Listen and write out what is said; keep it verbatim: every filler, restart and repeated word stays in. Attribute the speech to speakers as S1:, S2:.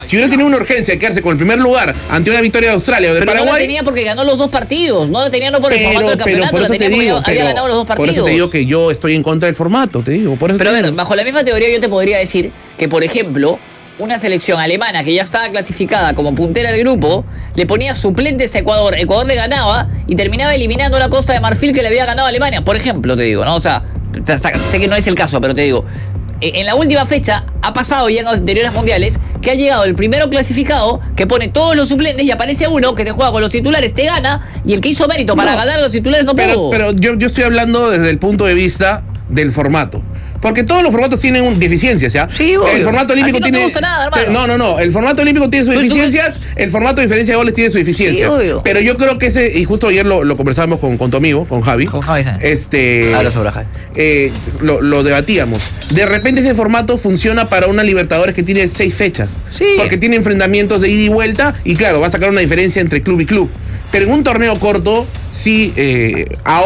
S1: Si hubiera tenido una urgencia de quedarse con el primer lugar ante una victoria de Australia o de
S2: pero
S1: Paraguay...
S2: no la tenía porque ganó los dos partidos, no la tenía no por el
S1: pero,
S2: formato del campeonato,
S1: pero
S2: la tenía
S1: digo,
S2: porque había
S1: pero,
S2: ganado los dos partidos.
S1: Por eso te digo que yo estoy en contra del formato, te digo. Por eso
S2: pero a ver,
S1: digo.
S2: bajo la misma teoría yo te podría decir que, por ejemplo, una selección alemana que ya estaba clasificada como puntera del grupo, le ponía suplentes a Ecuador, Ecuador le ganaba y terminaba eliminando a la Costa de Marfil que le había ganado a Alemania, por ejemplo, te digo, ¿no? O sea, sé que no es el caso, pero te digo, en la última fecha ha pasado ya en anteriores mundiales que ha llegado el primero clasificado que pone todos los suplentes y aparece uno que te juega con los titulares, te gana, y el que hizo mérito para
S1: No,
S2: ganar a los titulares no
S1: pero,
S2: pudo.
S1: Pero yo, yo estoy hablando desde el punto de vista del formato. Porque todos los formatos tienen un, deficiencias, ¿ya?
S2: Sí, obvio.
S1: El formato olímpico
S2: a ti no
S1: tiene...
S2: te gusta nada, hermano.
S1: No, no, no. El formato olímpico tiene sus deficiencias, el formato de diferencia de goles tiene sus deficiencias.
S2: Sí, obvio.
S1: Pero yo creo que ese, y justo ayer lo, lo conversábamos con, con tu amigo, con Javi.
S2: Con Javi, sí.
S1: Este...
S2: Habla sobre Javi.
S1: Eh, lo, lo debatíamos. De repente ese formato funciona para una Libertadores que tiene seis fechas.
S2: Sí.
S1: Porque tiene enfrentamientos de ida y vuelta y claro, va a sacar una diferencia entre club y club. Pero en un torneo corto, sí, eh, ahora